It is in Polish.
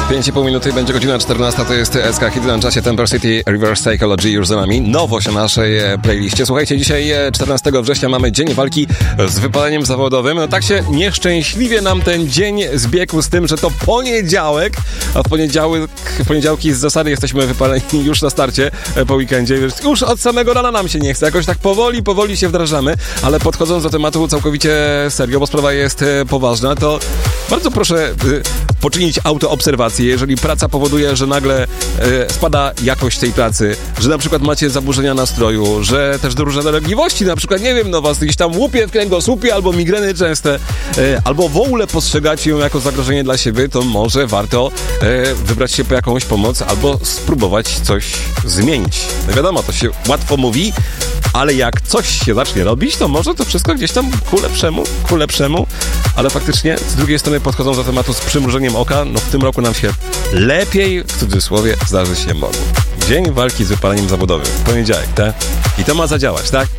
5,5 minuty, będzie godzina 14, to jest SK Hit na czasie Temper City Reverse Psychology już za nami. Nowość na naszej playliście. Słuchajcie, dzisiaj 14 września mamy Dzień Walki z Wypaleniem Zawodowym. No tak się nieszczęśliwie nam ten dzień zbiegł z tym, że to poniedziałek, a w poniedziałki z zasady jesteśmy wypaleni już na starcie po weekendzie. Już od samego rana nam się nie chce. Jakoś tak powoli się wdrażamy, ale podchodząc do tematu całkowicie serio, bo sprawa jest poważna, to bardzo proszę poczynić autoobserwację, jeżeli praca powoduje, że nagle spada jakość tej pracy, że na przykład macie zaburzenia nastroju, że też różne dolegliwości, na przykład, nie wiem, was gdzieś tam łupie w kręgosłupie, albo migreny częste, albo w ogóle postrzegacie ją jako zagrożenie dla siebie, to może warto wybrać się po jakąś pomoc, albo spróbować coś zmienić. No wiadomo, to się łatwo mówi, ale jak coś się zacznie robić, to może to wszystko gdzieś tam ku lepszemu, ale faktycznie z drugiej strony podchodząc do tematu z przymrużeniem oka, no w tym roku nam się lepiej, w cudzysłowie, zdarzy się mogło. Dzień walki z wypaleniem zawodowym. W poniedziałek, tak? I to ma zadziałać, tak?